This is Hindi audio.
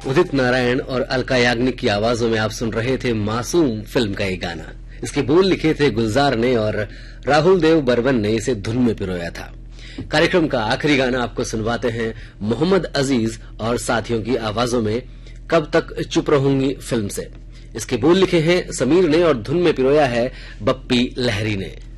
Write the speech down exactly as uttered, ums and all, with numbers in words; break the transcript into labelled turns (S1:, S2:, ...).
S1: उदित नारायण और अलका याग्निक की आवाजों में आप सुन रहे थे मासूम फिल्म का ये गाना। इसके बोल लिखे थे गुलजार ने और राहुल देव बर्मन ने इसे धुन में पिरोया था। कार्यक्रम का आखिरी गाना आपको सुनवाते हैं मोहम्मद अजीज और साथियों की आवाजों में कब तक चुप रहूंगी फिल्म से। इसके बोल लिखे हैं समीर ने और धुन में पिरोया है बप्पी लहरी ने।